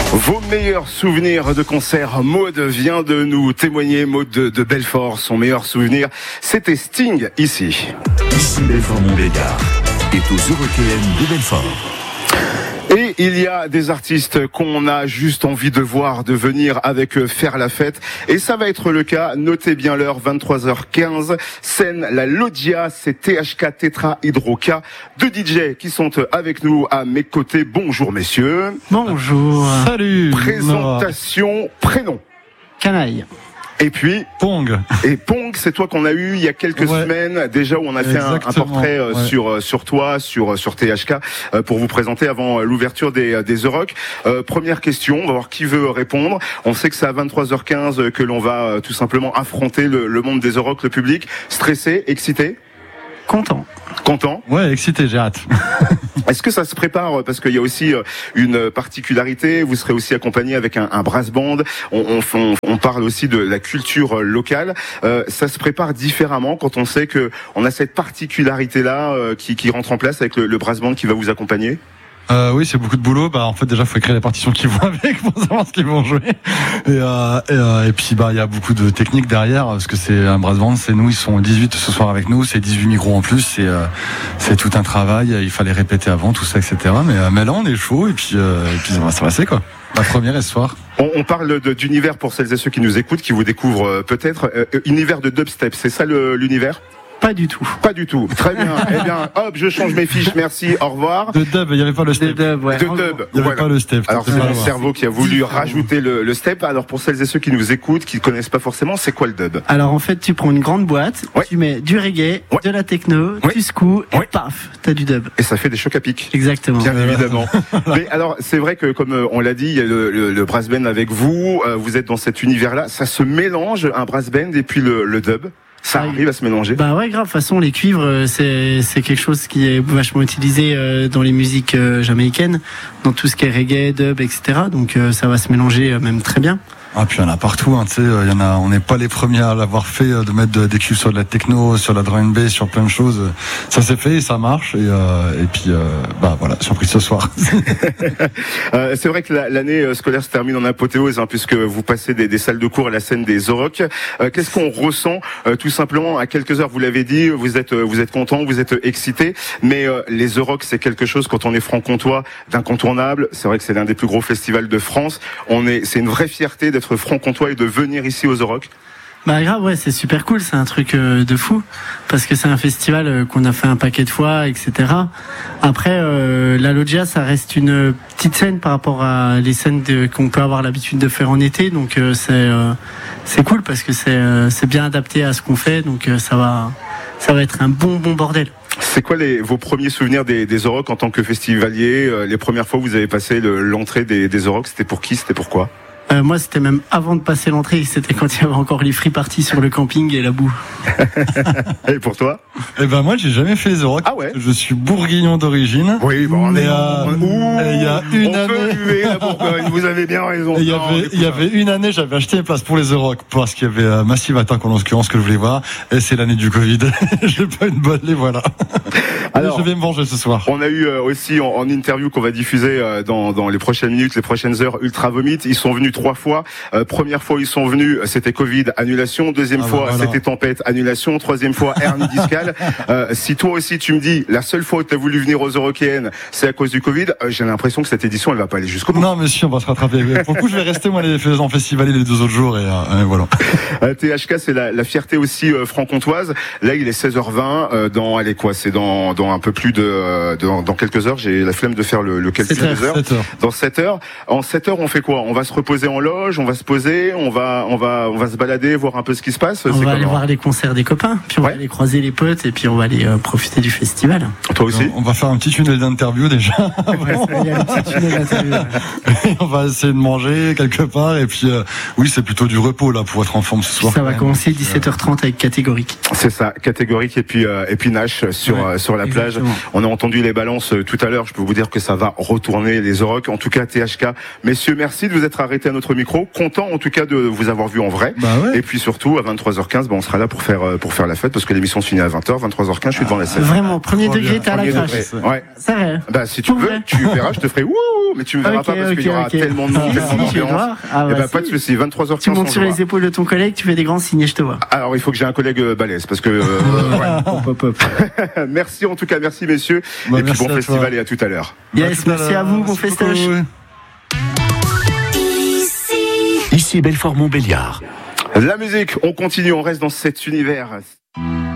Vos meilleurs souvenirs de concert. Maud vient de nous témoigner, Maud de Belfort. Son meilleur souvenir, c'était Sting ici. Ici Belfort-Montbéliard est aux Européennes de Belfort. Et il y a des artistes qu'on a juste envie de voir, de venir avec eux faire la fête. Et ça va être le cas. Notez bien l'heure, 23h15. Scène La Loggia, c'est THK Tetra Hydroca. Deux DJ qui sont avec nous à mes côtés. Bonjour messieurs. Bonjour. Salut. Présentation, prénom. Canaille. Et puis Pong. Et Pong, c'est toi qu'on a eu il y a quelques semaines déjà, où on a fait un portrait sur toi, sur THK, pour vous présenter avant l'ouverture des Euroc. Première question, on va voir qui veut répondre. On sait que c'est à 23h15 que l'on va tout simplement affronter le monde des Euroc, le public. Stressé, excité? Content. Ouais, excité, j'ai hâte. Est-ce que ça se prépare? Parce qu'il y a aussi une particularité. Vous serez aussi accompagné avec un brass band. On parle aussi de la culture locale. Ça se prépare différemment quand on sait que on a cette particularité-là qui rentre en place avec le brass band qui va vous accompagner. Oui, c'est beaucoup de boulot. En fait, déjà, faut écrire les partitions qui vont avec pour savoir ce qu'ils vont jouer. Et puis, il y a beaucoup de techniques derrière, parce que c'est un brass band. C'est nous, ils sont 18 ce soir avec nous. C'est 18 micros en plus. C'est tout un travail. Il fallait répéter avant, tout ça, etc. Mais là, on est chaud. Et puis ça va se passer, quoi. La première est ce soir. On parle d'univers pour celles et ceux qui nous écoutent, qui vous découvrent peut-être. Univers de dubstep, c'est ça l'univers? Pas du tout. Très bien. Eh bien, hop, je change mes fiches. Merci. Au revoir. De dub, il n'y avait pas le step. De dub. Il n'y avait pas le step. Alors, c'est mon cerveau qui a voulu rajouter le step. Alors, pour celles et ceux qui nous écoutent, qui ne connaissent pas forcément, c'est quoi le dub? Alors, en fait, tu prends une grande boîte, tu mets du reggae, de la techno, tu secoues, et paf, t'as du dub. Et ça fait des chocs à pic. Exactement. Bien évidemment. Mais alors, c'est vrai que, comme on l'a dit, il y a le brass band avec vous. Vous êtes dans cet univers-là. Ça se mélange, un brass band et puis le dub. Ça arrive à se mélanger. Ouais, grave. De toute façon, les cuivres, c'est quelque chose qui est vachement utilisé dans les musiques jamaïcaines, dans tout ce qui est reggae, dub, etc. Donc ça va se mélanger même très bien. Ah, puis il y en a partout, tu sais, on n'est pas les premiers à l'avoir fait, de mettre des cuivres sur de la techno, sur la drum and bass, sur plein de choses. Ça s'est fait et ça marche, et puis, voilà, surprise ce soir. C'est vrai que l'année scolaire se termine en apothéose, puisque vous passez des salles de cours à la scène des Euroc. Qu'est-ce qu'on ressent, tout simplement, à quelques heures, vous l'avez dit, vous êtes content, vous êtes excité, mais les Euroc, c'est quelque chose, quand on est franc-comtois, d'incontournable. C'est vrai que c'est l'un des plus gros festivals de France. C'est une vraie fierté d'être franc-comtois et de venir ici aux Euroc. Grave, ouais, c'est super cool, c'est un truc de fou, parce que c'est un festival qu'on a fait un paquet de fois, etc. Après, la Loggia, ça reste une petite scène par rapport à les scènes qu'on peut avoir l'habitude de faire en été, donc c'est cool parce que c'est bien adapté à ce qu'on fait, donc ça va être un bon bordel. C'est quoi vos premiers souvenirs des Euroc en tant que festivalier? Les premières fois où vous avez passé l'entrée des Euroc, c'était pour qui, c'était pourquoi? Moi, c'était même avant de passer l'entrée. C'était quand il y avait encore les free parties sur le camping et la boue. Et pour toi? Moi, j'ai jamais fait les Euroc. Ah ouais? Je suis bourguignon d'origine. Oui, bon, il y a une année. Peut huer la Bourgogne. Vous avez bien raison. Il y avait une année, j'avais acheté une place pour les Euroc parce qu'il y avait Massive Attack en l'occurrence que je voulais voir. Et c'est l'année du Covid. J'ai pas une bonne, les voilà. Alors, je vais me venger ce soir. On a eu aussi en interview qu'on va diffuser dans les prochaines minutes, les prochaines heures, Ultra Vomit. Ils sont venus 3 fois. Première fois, ils sont venus, c'était Covid, annulation. Deuxième fois, c'était tempête, annulation. Troisième fois, hernie discale. Si toi aussi, tu me dis, la seule fois où tu as voulu venir aux Eurokéennes, c'est à cause du Covid, j'ai l'impression que cette édition, elle va pas aller jusqu'au bout. Non, monsieur, on va se rattraper. Pour le coup, je vais rester, moi, en festival les 2 autres jours, et voilà. THK, c'est la fierté aussi franc-comtoise. Là, il est 16h20, c'est dans un peu plus dans quelques heures. J'ai la flemme de faire le calcul des heures. 7 heures. Dans 7 heures. En 7 heures, on fait quoi? On va se reposer en loge, on va se poser, on va se balader, voir un peu ce qui se passe. On va aller voir les concerts des copains, puis on va aller croiser les potes, et puis on va aller profiter du festival. Toi aussi? On va faire un petit tunnel d'interview déjà. Il y a un petit tunnel d'interview. On va essayer de manger quelque part, et puis oui, c'est plutôt du repos là pour être en forme ce soir. Ça va commencer 17h30 avec Catégorique. C'est ça, Catégorique, et puis Nash sur la plage. Exactement. On a entendu les balances tout à l'heure. Je peux vous dire que ça va retourner les Euroc. En tout cas, THK. Messieurs, merci de vous être arrêtés à notre notre micro. Content en tout cas de vous avoir vu en vrai. Bah ouais. Et puis surtout à 23h15, on sera là pour faire la fête parce que l'émission se finit à 20h, 23h15, je suis devant la scène. Vraiment, premier degré, t'es à la Premier crache. degré. Ouais. C'est vrai. Bah si tu Pour veux, vrai. tu verras, je te ferai wouh, mais tu me verras pas parce qu'il y aura tellement de monde, tellement Si, je vais d'ambiance. voir. Ah, Eh bah, ben, pas de si. souci, 23h15. Tu montes on sur jouera. les épaules de ton collègue, tu fais des grands signes et je te vois. Alors il faut que j'ai un collègue balèze parce que ouais. Hop, hop, hop. Merci en tout cas, merci messieurs. Bah, et puis merci bon à festival toi. et à tout à l'heure. Yes, merci à vous, bon festoche. Ici Belfort-Montbéliard. La musique, on continue, on reste dans cet univers.